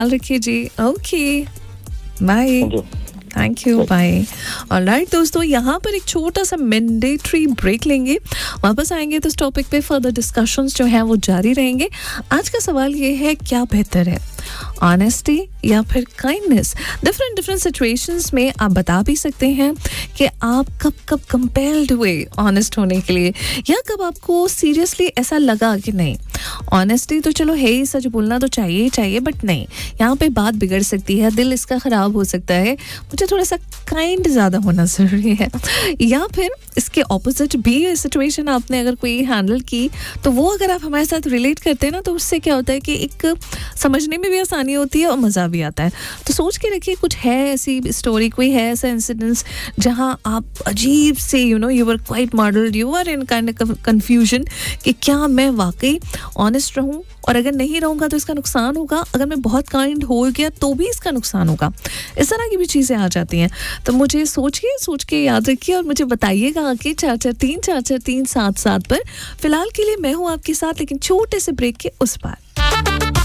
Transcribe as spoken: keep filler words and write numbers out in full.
ख्याल रखिए जी. Okay, bye. Thank you, bye. Alright दोस्तों, यहाँ पर एक छोटा सा मैंडेटरी ब्रेक लेंगे. वापस आएंगे तो इस टॉपिक पे फर्दर डिस्कशंस जो हैं वो जारी रहेंगे. आज का सवाल ये है, क्या बेहतर है, ऑनेस्टी या फिर काइंडनेस? डिफरेंट डिफरेंट सिचुएशंस में आप बता भी सकते हैं कि आप कब कब कंपेल्ड हुए ऑनेस्ट होने के लिए, या कब आपको सीरियसली ऐसा लगा कि नहीं, ऑनेस्टी तो चलो है ही, सच बोलना तो चाहिए ही चाहिए, बट नहीं, यहाँ पे बात बिगड़ सकती है, दिल इसका ख़राब हो सकता है, मुझे थोड़ा सा काइंड ज़्यादा होना ज़रूरी है. या फिर इसके ऑपोजिट भी सिचुएशन आपने अगर कोई हैंडल की, तो वो अगर आप हमारे साथ रिलेट करते हैं ना, तो उससे क्या होता है कि एक समझने में भी आसानी होती है और मज़ा भी आता है. तो सोच के रखिए, कुछ है ऐसी स्टोरी, कोई है ऐसा इंसिडेंस जहाँ आप अजीब से you know you were quite modelled, you are in kind of confusion कि क्या मैं वाकई ऑनेस्ट रहूं, और अगर नहीं रहूंगा तो इसका नुकसान होगा, अगर मैं बहुत काइंड हो गया तो भी इसका नुकसान होगा. इस तरह की भी चीज़ें आ जाती हैं. तो मुझे सोचिए, सोच के याद रखिए और मुझे बताइएगा आके चार चार तीन चार चार तीन सात सात पर. फिलहाल के लिए मैं हूँ आपके साथ, लेकिन छोटे से ब्रेक के उस पार.